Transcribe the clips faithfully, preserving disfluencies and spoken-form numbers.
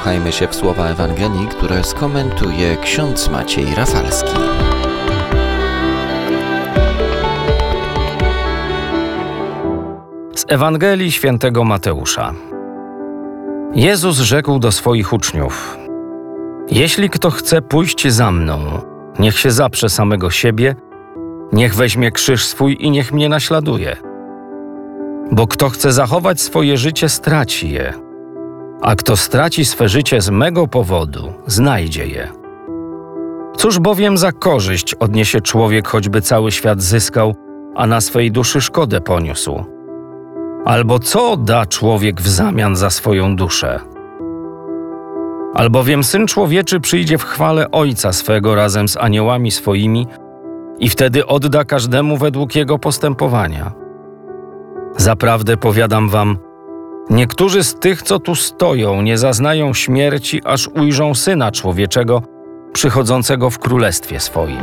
Wsłuchajmy się w słowa Ewangelii, które skomentuje ksiądz Maciej Rafalski. Z Ewangelii świętego Mateusza. Jezus rzekł do swoich uczniów: Jeśli kto chce pójść za mną, niech się zaprze samego siebie, niech weźmie krzyż swój i niech mnie naśladuje. Bo kto chce zachować swoje życie, straci je, a kto straci swe życie z mego powodu, znajdzie je. Cóż bowiem za korzyść odniesie człowiek, choćby cały świat zyskał, a na swej duszy szkodę poniósł? Albo co da człowiek w zamian za swoją duszę? Albowiem Syn Człowieczy przyjdzie w chwale Ojca swego razem z aniołami swoimi i wtedy odda każdemu według jego postępowania. Zaprawdę powiadam wam, niektórzy z tych, co tu stoją, nie zaznają śmierci, aż ujrzą Syna Człowieczego przychodzącego w królestwie swoim.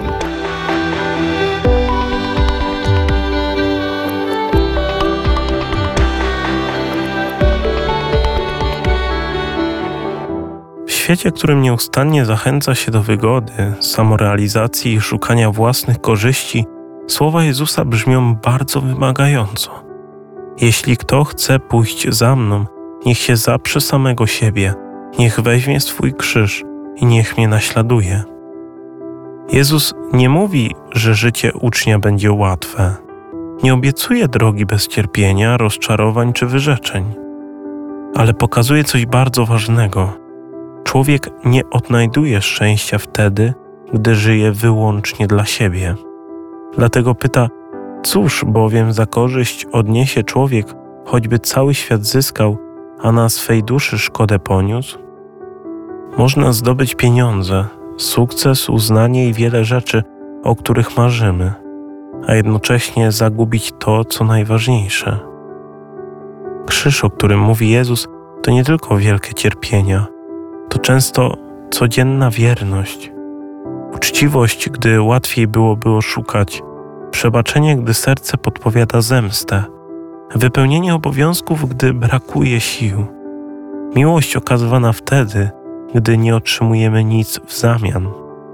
W świecie, którym nieustannie zachęca się do wygody, samorealizacji i szukania własnych korzyści, słowa Jezusa brzmią bardzo wymagająco. Jeśli kto chce pójść za mną, niech się zaprze samego siebie, niech weźmie swój krzyż i niech mnie naśladuje. Jezus nie mówi, że życie ucznia będzie łatwe. Nie obiecuje drogi bez cierpienia, rozczarowań czy wyrzeczeń. Ale pokazuje coś bardzo ważnego. Człowiek nie odnajduje szczęścia wtedy, gdy żyje wyłącznie dla siebie. Dlatego pyta, cóż bowiem za korzyść odniesie człowiek, choćby cały świat zyskał, a na swej duszy szkodę poniósł? Można zdobyć pieniądze, sukces, uznanie i wiele rzeczy, o których marzymy, a jednocześnie zagubić to, co najważniejsze. Krzyż, o którym mówi Jezus, to nie tylko wielkie cierpienia, to często codzienna wierność, uczciwość, gdy łatwiej byłoby oszukać, przebaczenie, gdy serce podpowiada zemstę, wypełnienie obowiązków, gdy brakuje sił, miłość okazywana wtedy, gdy nie otrzymujemy nic w zamian.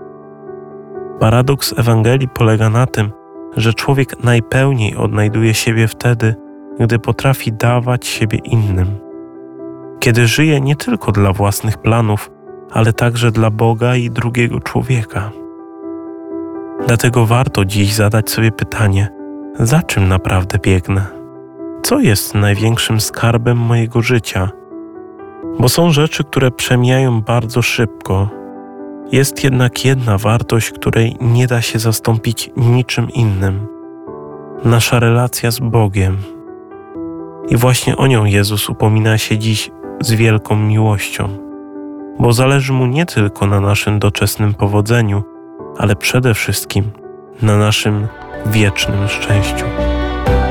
Paradoks Ewangelii polega na tym, że człowiek najpełniej odnajduje siebie wtedy, gdy potrafi dawać siebie innym. Kiedy żyje nie tylko dla własnych planów, ale także dla Boga i drugiego człowieka. Dlatego warto dziś zadać sobie pytanie, za czym naprawdę biegnę? Co jest największym skarbem mojego życia? Bo są rzeczy, które przemijają bardzo szybko. Jest jednak jedna wartość, której nie da się zastąpić niczym innym. Nasza relacja z Bogiem. I właśnie o nią Jezus upomina się dziś z wielką miłością, bo zależy Mu nie tylko na naszym doczesnym powodzeniu, ale przede wszystkim na naszym wiecznym szczęściu.